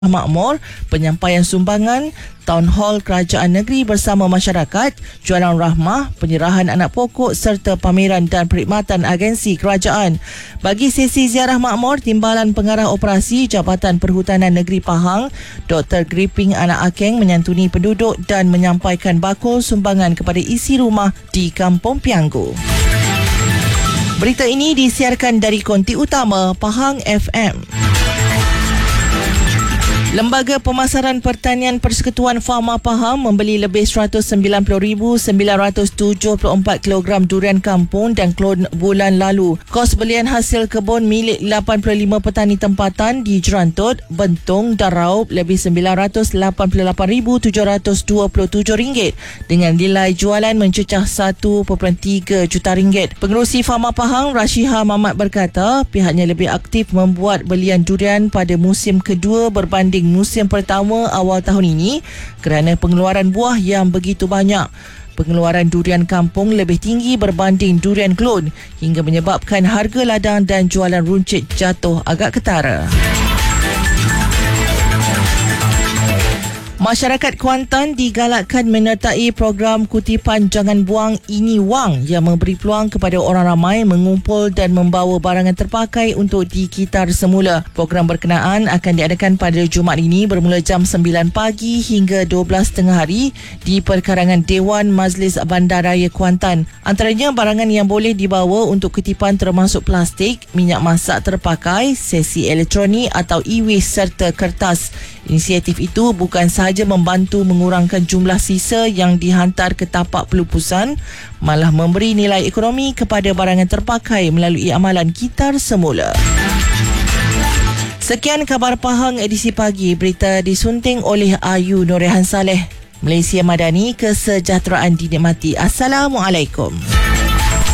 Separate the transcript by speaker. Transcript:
Speaker 1: Makmur, penyampaian sumbangan, Town Hall Kerajaan Negeri bersama masyarakat, jualan rahmah, penyerahan anak pokok serta pameran dan perkhidmatan agensi kerajaan. Bagi sesi ziarah makmur, Timbalan Pengarah Operasi Jabatan Perhutanan Negeri Pahang, Dr. Gripping Anak Akeng menyantuni penduduk dan menyampaikan bakul sumbangan kepada isi rumah di Kampung Pianggu. Berita ini disiarkan dari konti utama Pahang FM. Lembaga Pemasaran Pertanian Persekutuan Fama Pahang membeli lebih 190,974 kilogram durian kampung dan klon bulan lalu. Kos belian hasil kebun milik 85 petani tempatan di Jerantut, Bentong dan Raub lebih RM988,727 dengan nilai jualan mencecah RM1.3 juta. Pengerusi Fama Pahang, Rashiha Mamat berkata, pihaknya lebih aktif membuat belian durian pada musim kedua berbanding musim pertama awal tahun ini kerana pengeluaran buah yang begitu banyak. Pengeluaran durian kampung lebih tinggi berbanding durian klon hingga menyebabkan harga ladang dan jualan runcit jatuh agak ketara. Masyarakat Kuantan digalakkan menyertai program kutipan Jangan Buang Ini Wang yang memberi peluang kepada orang ramai mengumpul dan membawa barangan terpakai untuk dikitar semula. Program berkenaan akan diadakan pada Jumaat ini bermula jam 9 pagi hingga 12 tengah hari di perkarangan Dewan Majlis Bandaraya Kuantan. Antaranya barangan yang boleh dibawa untuk kutipan termasuk plastik, minyak masak terpakai, sesi elektronik atau e-waste serta kertas. Inisiatif itu bukan sahaja membantu mengurangkan jumlah sisa yang dihantar ke tapak pelupusan, malah memberi nilai ekonomi kepada barangan terpakai melalui amalan kitar semula. Sekian khabar Pahang edisi pagi. Berita disunting oleh Ayu Norehan Saleh. Malaysia Madani, kesejahteraan dinikmati. Assalamualaikum.